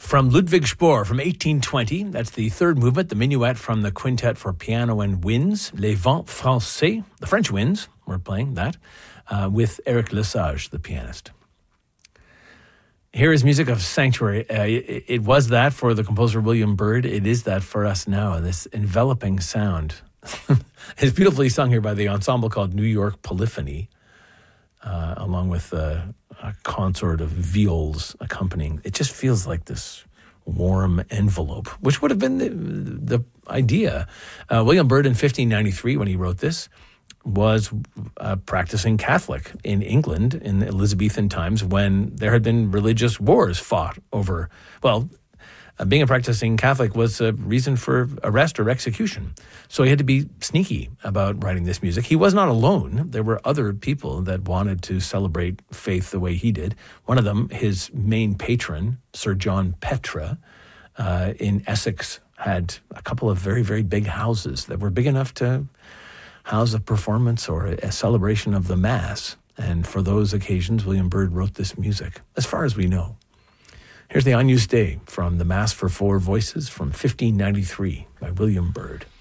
From Ludwig Spohr from 1820. That's the third movement, the minuet from the Quintet for Piano and Winds, Les Vents Français, the French winds. We're playing that with Eric Lesage, the pianist. Here is music of Sanctuary. It was that for the composer William Byrd. It is that for us now, this enveloping sound. It's beautifully sung here by the ensemble called New York Polyphony, along with a consort of viols accompanying. It just feels like this warm envelope, which would have been the idea. William Byrd in 1593, when he wrote this, was a practicing Catholic in England in Elizabethan times when there had been religious wars fought over, being a practicing Catholic was a reason for arrest or execution. So he had to be sneaky about writing this music. He was not alone. There were other people that wanted to celebrate faith the way he did. One of them, his main patron, Sir John Petre, in Essex, had a couple of very, very big houses that were big enough to house a performance or a celebration of the Mass. And for those occasions, William Byrd wrote this music, as far as we know. Here's the Agnus Dei from the Mass for Four Voices from 1593 by William Byrd.